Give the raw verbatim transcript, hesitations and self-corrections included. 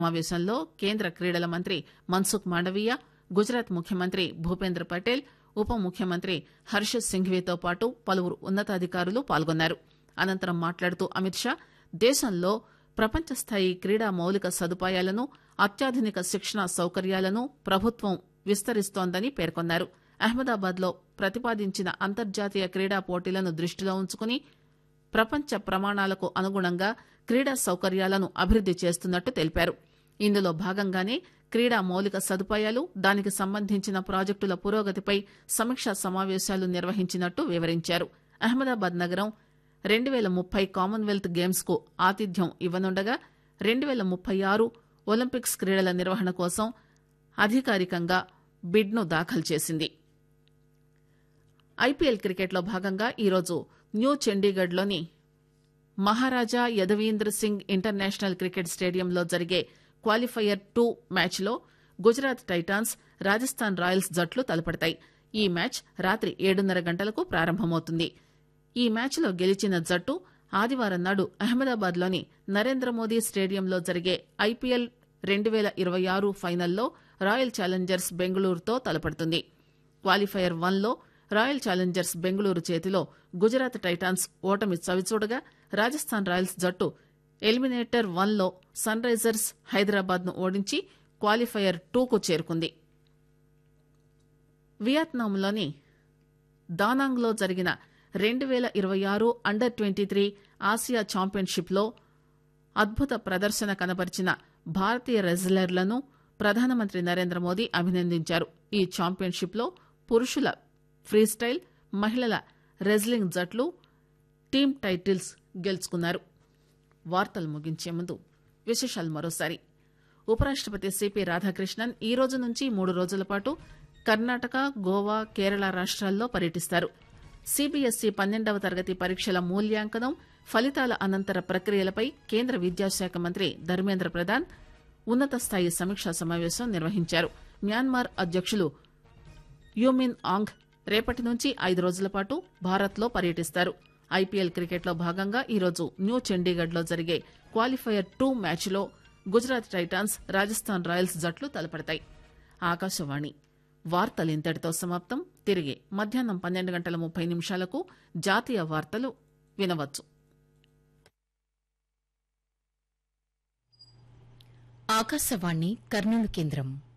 సమావేశంలో కేంద్ర క్రీడల మంత్రి మన్సుఖ్ మాండవీయ, గుజరాత్ ముఖ్యమంత్రి భూపేంద్ర పటేల్, ఉప ముఖ్యమంత్రి హర్ష్ సింఘ్వీతో పాటు పలువురు ఉన్నతాధికారులు పాల్గొన్నారు. అనంతరం మాట్లాడుతూ అమిత్ షా దేశంలో ప్రపంచస్థాయి క్రీడా మౌలిక సదుపాయాలను, అత్యాధునిక శిక్షణా సౌకర్యాలను ప్రభుత్వం విస్తరిస్తోందని పేర్కొన్నారు. అహ్మదాబాద్ లో ప్రతిపాదించిన అంతర్జాతీయ క్రీడా పోటీలను దృష్టిలో ఉంచుకుని ప్రపంచ ప్రమాణాలకు అనుగుణంగా క్రీడా సౌకర్యాలను అభివృద్ది చేస్తున్నట్టు తెలిపారు. ఇందులో భాగంగానే క్రీడా మౌలిక సదుపాయాలు, దానికి సంబంధించిన ప్రాజెక్టుల పురోగతిపై సమీక్షా సమావేశాలు నిర్వహించినట్టు వివరించారు. అహ్మదాబాద్ నగరం రెండు పేల ముప్పై కామన్వెల్త్ గేమ్స్ కు ఆతిథ్యం ఇవ్వనుండగా రెండు పేల ముప్పై ఆరు ఒలింపిక్స్ క్రీడల నిర్వహణ కోసం అధికారికంగా బిడ్ ను దాఖలు చేసింది. ఐపీఎల్ క్రికెట్ లో భాగంగా ఈరోజు న్యూ చండీగఢ్ లోని మహారాజా యదవీంద్ర సింగ్ ఇంటర్నేషనల్ క్రికెట్ స్టేడియంలో జరిగే క్వాలిఫైయర్ టూ మ్యాచ్ లో గుజరాత్ టైటాన్స్, రాజస్థాన్ రాయల్స్ జట్లు తలపడతాయి. ఈ మ్యాచ్ రాత్రి ఏడున్నర గంటలకు ప్రారంభమవుతుంది. ఈ మ్యాచ్ లో గెలిచిన జట్టు ఆదివారం నాడు అహ్మదాబాద్ లోని నరేంద్ర మోదీ స్టేడియంలో జరిగే ఐపీఎల్ రెండు పేల ఇరవై ఆరు ఫైనల్లో రాయల్ ఛాలెంజర్స్ బెంగళూరుతో తలపడుతుంది. క్వాలిఫైయర్ వన్ లో రాయల్ ఛాలెంజర్స్ బెంగళూరు చేతిలో గుజరాత్ టైటాన్స్ ఓటమి చవిచూడగా, రాజస్థాన్ రాయల్స్ జట్టు ఎలిమినేటర్ వన్ లో సన్ రైజర్స్ హైదరాబాద్ ను ఓడించి క్వాలిఫైయర్ టూ కు చేరుకుంది. వియత్నాంలోని దానాంగ్ లో జరిగిన రెండు పేల ఇరవై ఆరు under twenty three Asia championship లో అద్భుత ప్రదర్శన కనబరిచిన భారతీయ రెజ్లర్లను ప్రధానమంత్రి నరేంద్ర మోదీ అభినందించారు. ఈ ఛాంపియన్షిప్ లో పురుషుల ఫ్రీస్టైల్, మహిళల రెజ్లింగ్ జట్లు టీమ్ టైటిల్స్ గెలుచుకున్నారు. వార్తలు ముగించే ముందు విశేషాలు మరోసారి. ఉపరాష్టపతి సిపి రాధాకృష్ణన్ ఈ రోజు నుంచి మూడు రోజుల పాటు కర్ణాటక, గోవా, కేరళ రాష్ట్రాల్లో పర్యటిస్తారు. సిబిఎస్ఈ పన్నెండవ తరగతి పరీక్షల మూల్యాంకనం, ఫలితాల అనంతర ప్రక్రియలపై కేంద్ర విద్యాశాఖ మంత్రి ధర్మేంద్ర ప్రధాన్ ఉన్నత స్థాయి సమీక్షా సమావేశం నిర్వహించారు. మ్యాన్మార్ అధ్యకులు యూమిన్ ఆంగ్ రేపటి నుంచి ఐదు రోజుల పాటు భారత్ లో పర్యటిస్తారు. ఐపీఎల్ క్రికెట్ లో భాగంగా ఈరోజు న్యూ చండీగఢ్ లో జరిగే క్వాలిఫైయర్ టూ మ్యాచ్ లో గుజరాత్ టైటాన్స్, రాజస్థాన్ రాయల్స్ జట్లు తలపడతాయి. ఆకాశవాణి వార్తలు ఇంతటితో సమాప్తం. తిరిగి మధ్యాహ్నం పన్నెండు గంటల ముప్పై నిమిషాలకు జాతీయ వార్తలు వినవచ్చు. ఆకాశవాణి కర్నూలు కేంద్రం.